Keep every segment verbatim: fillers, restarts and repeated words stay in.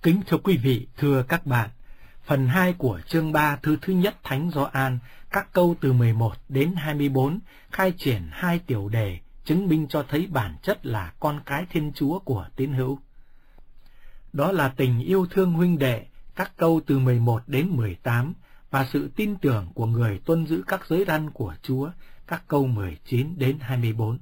Kính thưa quý vị, thưa các bạn, phần hai của chương ba thư thứ nhất Thánh Gioan, các câu từ mười một đến hai mươi bốn, khai triển hai tiểu đề chứng minh cho thấy bản chất là con cái Thiên Chúa của tín hữu. Đó là tình yêu thương huynh đệ, các câu từ mười một đến mười tám, và sự tin tưởng của người tuân giữ các giới răn của Chúa, các câu mười chín đến hai mươi bốn.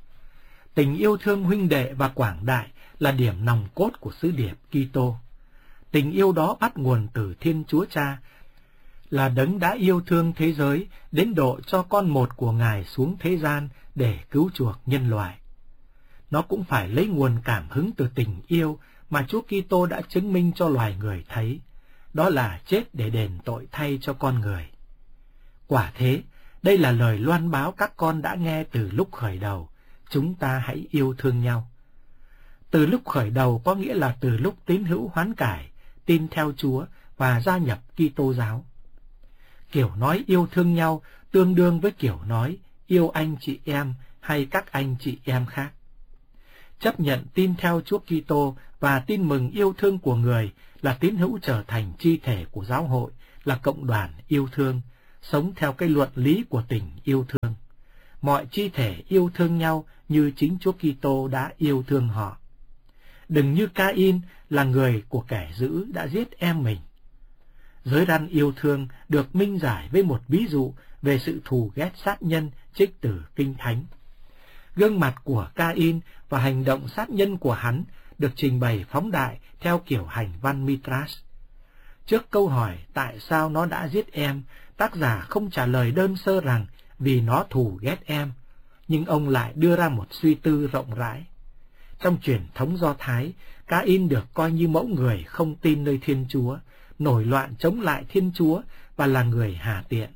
Tình yêu thương huynh đệ và quảng đại là điểm nòng cốt của sứ điệp Kitô. Tình yêu đó bắt nguồn từ Thiên Chúa Cha, là đấng đã yêu thương thế giới đến độ cho con một của Ngài xuống thế gian để cứu chuộc nhân loại. Nó cũng phải lấy nguồn cảm hứng từ tình yêu mà Chúa Kitô đã chứng minh cho loài người thấy, đó là chết để đền tội thay cho con người. Quả thế, đây là lời loan báo các con đã nghe từ lúc khởi đầu, chúng ta hãy yêu thương nhau. Từ lúc khởi đầu có nghĩa là từ lúc tín hữu hoán cải, tin theo Chúa và gia nhập Kitô giáo. Kiểu nói yêu thương nhau tương đương với kiểu nói yêu anh chị em hay các anh chị em khác. Chấp nhận tin theo Chúa Kitô và tin mừng yêu thương của người là tín hữu trở thành chi thể của giáo hội, là cộng đoàn yêu thương, sống theo cái luận lý của tình yêu thương. Mọi chi thể yêu thương nhau như chính Chúa Kitô đã yêu thương họ. Đừng như Ca-in là người của kẻ dữ đã giết em mình. Giới răn yêu thương được minh giải với một ví dụ về sự thù ghét sát nhân trích từ Kinh Thánh. Gương mặt của Ca-in và hành động sát nhân của hắn được trình bày phóng đại theo kiểu hành văn Mitras. Trước câu hỏi tại sao nó đã giết em, tác giả không trả lời đơn sơ rằng vì nó thù ghét em, nhưng ông lại đưa ra một suy tư rộng rãi. Trong truyền thống Do Thái, Ca-in được coi như mẫu người không tin nơi Thiên Chúa, nổi loạn chống lại Thiên Chúa và là người hà tiện.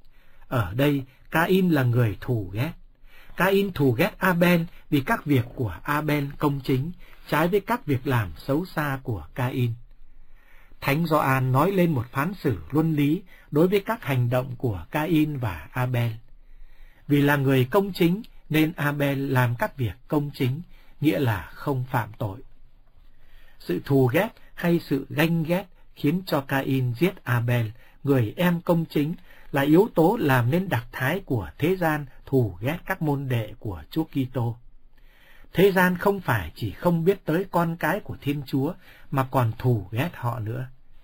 Ở đây, Ca-in là người thù ghét. Ca-in thù ghét A-ben vì các việc của A-ben công chính, trái với các việc làm xấu xa của Ca-in. Thánh Gioan nói lên một phán xử luân lý đối với các hành động của Ca-in và A-ben. Vì là người công chính nên A-ben làm các việc công chính, nghĩa là không phạm tội. Sự thù ghét hay sự ganh ghét khiến cho Ca-in giết A-ben, người em công chính, là yếu tố làm nên đặc thái của thế gian thù ghét các môn đệ của Chúa Kitô. Thế gian không phải chỉ không biết tới con cái của Thiên Chúa mà còn thù ghét họ nữa.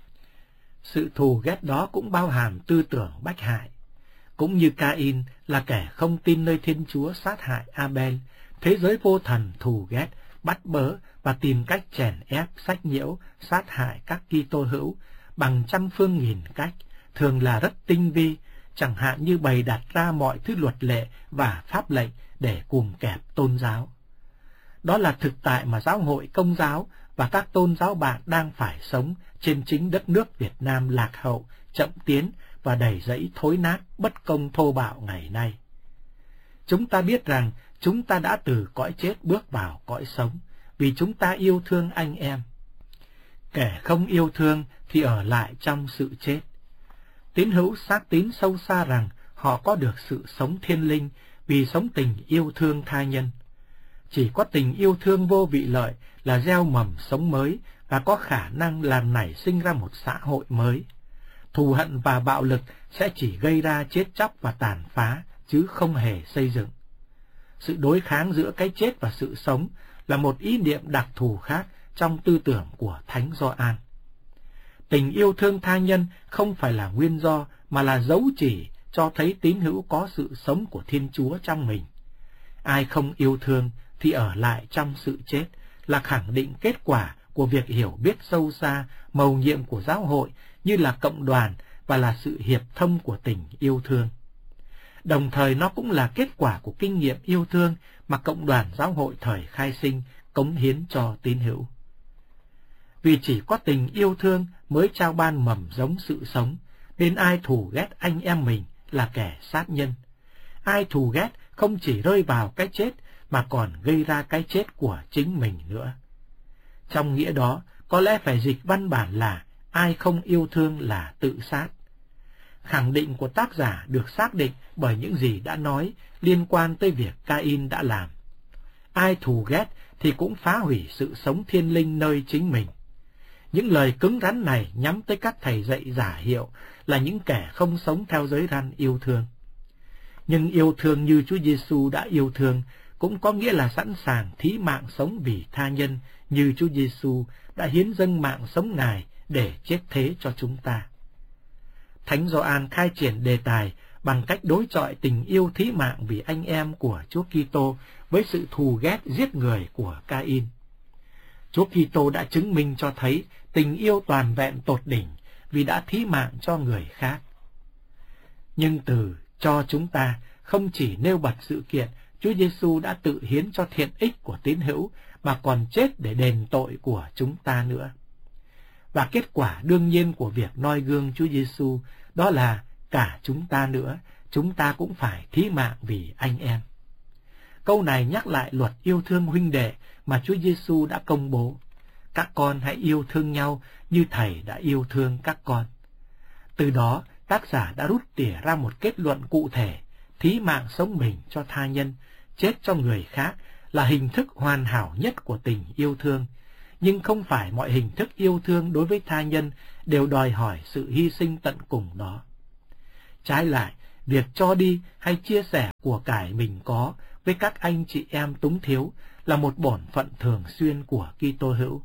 Sự thù ghét đó cũng bao hàm tư tưởng bách hại. Cũng như Ca-in là kẻ không tin nơi Thiên Chúa sát hại A-ben, thế giới vô thần thù ghét, bắt bớ và tìm cách chèn ép, sách nhiễu, sát hại các Kitô hữu bằng trăm phương nghìn cách, thường là rất tinh vi, chẳng hạn như bày đặt ra mọi thứ luật lệ và pháp lệnh để cùm kẹp tôn giáo. Đó là thực tại mà giáo hội Công giáo và các tôn giáo bạn đang phải sống trên chính đất nước Việt Nam lạc hậu, chậm tiến và đầy rẫy thối nát, bất công thô bạo ngày nay. Chúng ta biết rằng chúng ta đã từ cõi chết bước vào cõi sống, vì chúng ta yêu thương anh em. Kẻ không yêu thương thì ở lại trong sự chết. Tín hữu xác tín sâu xa rằng họ có được sự sống thiên linh vì sống tình yêu thương tha nhân. Chỉ có tình yêu thương vô vị lợi là gieo mầm sống mới và có khả năng làm nảy sinh ra một xã hội mới. Thù hận và bạo lực sẽ chỉ gây ra chết chóc và tàn phá, chứ không hề xây dựng. Sự đối kháng giữa cái chết và sự sống là một ý niệm đặc thù khác trong tư tưởng của Thánh Gioan. Tình yêu thương tha nhân không phải là nguyên do mà là dấu chỉ cho thấy tín hữu có sự sống của Thiên Chúa trong mình. Ai không yêu thương thì ở lại trong sự chết, là khẳng định kết quả của việc hiểu biết sâu xa mầu nhiệm của giáo hội như là cộng đoàn và là sự hiệp thông của tình yêu thương. Đồng thời nó cũng là kết quả của kinh nghiệm yêu thương mà cộng đoàn giáo hội thời khai sinh cống hiến cho tín hữu. Vì chỉ có tình yêu thương mới trao ban mầm giống sự sống, nên ai thù ghét anh em mình là kẻ sát nhân. Ai thù ghét không chỉ rơi vào cái chết mà còn gây ra cái chết của chính mình nữa. Trong nghĩa đó, có lẽ phải dịch văn bản là ai không yêu thương là tự sát. Khẳng định của tác giả được xác định bởi những gì đã nói liên quan tới việc Ca-in đã làm. Ai thù ghét thì cũng phá hủy sự sống thiên linh nơi chính mình. Những lời cứng rắn này nhắm tới các thầy dạy giả hiệu là những kẻ không sống theo giới răn yêu thương. Nhưng yêu thương như Chúa Giêsu đã yêu thương cũng có nghĩa là sẵn sàng thí mạng sống vì tha nhân như Chúa Giêsu đã hiến dâng mạng sống Ngài để chết thế cho chúng ta. Thánh Gioan khai triển đề tài bằng cách đối chọi tình yêu thí mạng vì anh em của Chúa Kitô với sự thù ghét giết người của Ca-in. Chúa Kitô đã chứng minh cho thấy tình yêu toàn vẹn tột đỉnh vì đã thí mạng cho người khác. Nhưng từ cho chúng ta không chỉ nêu bật sự kiện Chúa Giêsu đã tự hiến cho thiện ích của tín hữu mà còn chết để đền tội của chúng ta nữa. Và kết quả đương nhiên của việc noi gương Chúa Giêsu đó là cả chúng ta nữa, chúng ta cũng phải thí mạng vì anh em. Câu này nhắc lại luật yêu thương huynh đệ mà Chúa Giêsu đã công bố. Các con hãy yêu thương nhau như Thầy đã yêu thương các con. Từ đó, tác giả đã rút tỉa ra một kết luận cụ thể, thí mạng sống mình cho tha nhân, chết cho người khác là hình thức hoàn hảo nhất của tình yêu thương. Nhưng không phải mọi hình thức yêu thương đối với tha nhân đều đòi hỏi sự hy sinh tận cùng đó. Trái lại, việc cho đi hay chia sẻ của cải mình có với các anh chị em túng thiếu là một bổn phận thường xuyên của Kitô hữu.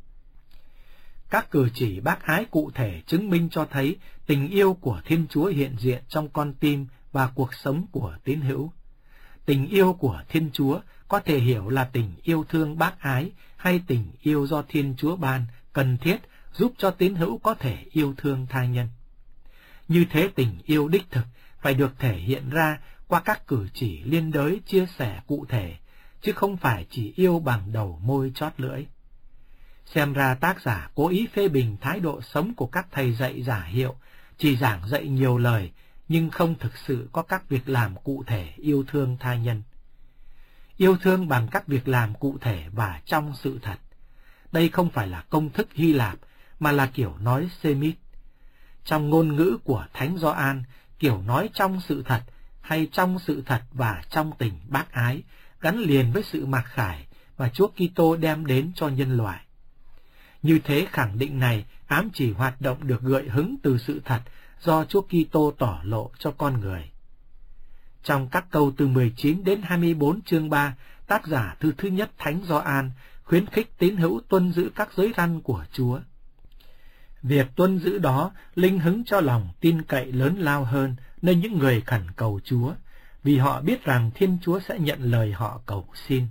Các cử chỉ bác ái cụ thể chứng minh cho thấy tình yêu của Thiên Chúa hiện diện trong con tim và cuộc sống của tín hữu. Tình yêu của Thiên Chúa có thể hiểu là tình yêu thương bác ái hay tình yêu do Thiên Chúa ban, cần thiết giúp cho tín hữu có thể yêu thương tha nhân. Như thế tình yêu đích thực phải được thể hiện ra qua các cử chỉ liên đới chia sẻ cụ thể, chứ không phải chỉ yêu bằng đầu môi chót lưỡi. Xem ra tác giả cố ý phê bình thái độ sống của các thầy dạy giả hiệu, chỉ giảng dạy nhiều lời, nhưng không thực sự có các việc làm cụ thể yêu thương tha nhân. Yêu thương bằng các việc làm cụ thể và trong sự thật. Đây không phải là công thức Hy Lạp, mà là kiểu nói Semit. Trong ngôn ngữ của Thánh Gioan, kiểu nói trong sự thật hay trong sự thật và trong tình bác ái gắn liền với sự mặc khải mà Chúa Kitô đem đến cho nhân loại. Như thế khẳng định này ám chỉ hoạt động được gợi hứng từ sự thật do Chúa Kitô tỏ lộ cho con người. Trong các câu từ mười chín đến hai mươi bốn chương ba, tác giả thư thứ nhất Thánh Gioan khuyến khích tín hữu tuân giữ các giới răn của Chúa. Việc tuân giữ đó linh hứng cho lòng tin cậy lớn lao hơn nơi những người khẩn cầu Chúa, vì họ biết rằng Thiên Chúa sẽ nhận lời họ cầu xin.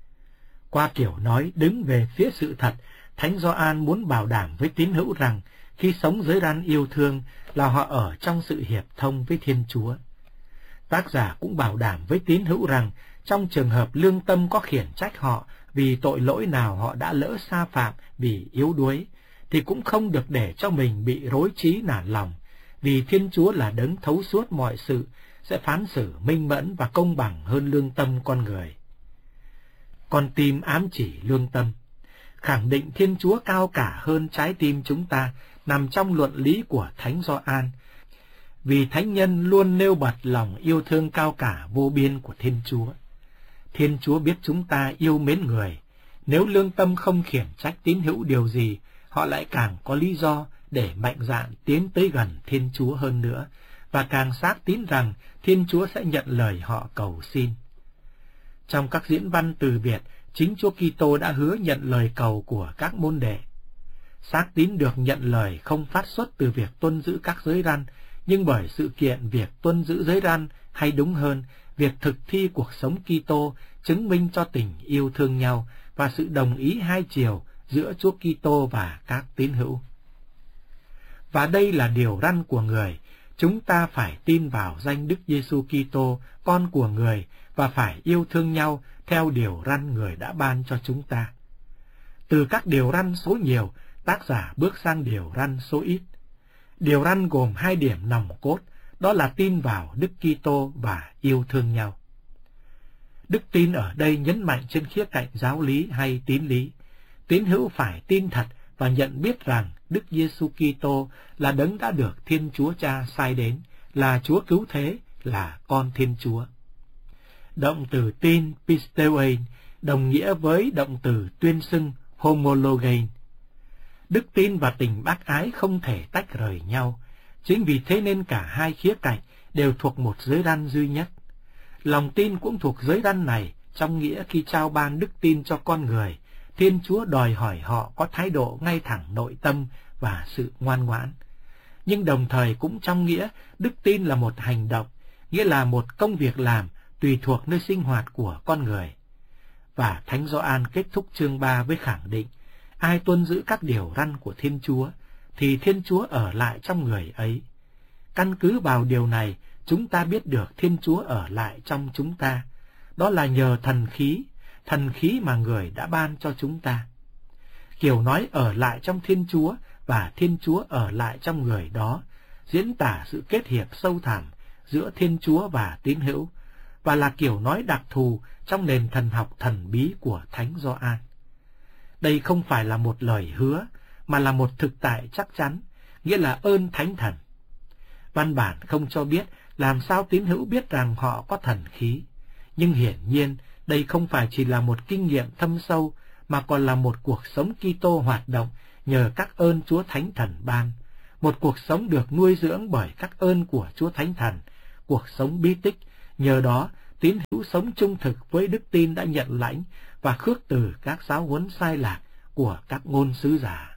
Qua kiểu nói đứng về phía sự thật, Thánh Gioan muốn bảo đảm với tín hữu rằng khi sống giới răn yêu thương là họ ở trong sự hiệp thông với Thiên Chúa. Tác giả cũng bảo đảm với tín hữu rằng trong trường hợp lương tâm có khiển trách họ vì tội lỗi nào họ đã lỡ sa phạm vì yếu đuối, thì cũng không được để cho mình bị rối trí nản lòng, vì Thiên Chúa là đấng thấu suốt mọi sự, sẽ phán xử minh mẫn và công bằng hơn lương tâm con người. Con tim ám chỉ lương tâm. Khẳng định Thiên Chúa cao cả hơn trái tim chúng ta nằm trong luận lý của Thánh Gioan, vì thánh nhân luôn nêu bật lòng yêu thương cao cả vô biên của Thiên Chúa. Thiên Chúa biết chúng ta yêu mến người. Nếu lương tâm không khiển trách tín hữu điều gì, họ lại càng có lý do để mạnh dạn tiến tới gần Thiên Chúa hơn nữa, và càng xác tín rằng Thiên Chúa sẽ nhận lời họ cầu xin. Trong các diễn văn từ biệt, chính Chúa Kitô đã hứa nhận lời cầu của các môn đệ. Xác tín được nhận lời không phát xuất từ việc tuân giữ các giới răn, nhưng bởi sự kiện việc tuân giữ giới răn, hay đúng hơn, việc thực thi cuộc sống Kitô chứng minh cho tình yêu thương nhau và sự đồng ý hai chiều giữa Chúa Kitô và các tín hữu. Và đây là điều răn của người, chúng ta phải tin vào danh Đức Giêsu Kitô, con của người, và phải yêu thương nhau theo điều răn người đã ban cho chúng ta. Từ các điều răn số nhiều, tác giả bước sang điều răn số ít. Điều răn gồm hai điểm nòng cốt, đó là tin vào Đức Kitô và yêu thương nhau. Đức tin ở đây nhấn mạnh trên khía cạnh giáo lý hay tín lý. Tín hữu phải tin thật và nhận biết rằng Đức Giêsu Kitô là đấng đã được Thiên Chúa Cha sai đến, là Chúa cứu thế, là con Thiên Chúa. Động từ tin pisteoin đồng nghĩa với động từ tuyên xưng homologein. Đức tin và tình bác ái không thể tách rời nhau, chính vì thế nên cả hai khía cạnh đều thuộc một giới răn duy nhất. Lòng tin cũng thuộc giới răn này, trong nghĩa khi trao ban đức tin cho con người, Thiên Chúa đòi hỏi họ có thái độ ngay thẳng nội tâm và sự ngoan ngoãn. Nhưng đồng thời cũng trong nghĩa đức tin là một hành động, nghĩa là một công việc làm tùy thuộc nơi sinh hoạt của con người. Và Thánh Gioan kết thúc chương ba với khẳng định, ai tuân giữ các điều răn của Thiên Chúa, thì Thiên Chúa ở lại trong người ấy. Căn cứ vào điều này, chúng ta biết được Thiên Chúa ở lại trong chúng ta. Đó là nhờ thần khí, thần khí mà người đã ban cho chúng ta. Kiểu nói ở lại trong Thiên Chúa và Thiên Chúa ở lại trong người đó, diễn tả sự kết hiệp sâu thẳm giữa Thiên Chúa và tín hữu, và là kiểu nói đặc thù trong nền thần học thần bí của Thánh Gioan. Đây không phải là một lời hứa, mà là một thực tại chắc chắn, nghĩa là ơn Thánh Thần. Văn bản không cho biết làm sao tín hữu biết rằng họ có thần khí, nhưng hiển nhiên đây không phải chỉ là một kinh nghiệm thâm sâu, mà còn là một cuộc sống Kitô hoạt động nhờ các ơn Chúa Thánh Thần ban, một cuộc sống được nuôi dưỡng bởi các ơn của Chúa Thánh Thần, cuộc sống bí tích. Nhờ đó, tín hữu sống trung thực với đức tin đã nhận lãnh và khước từ các giáo huấn sai lạc của các ngôn sứ giả.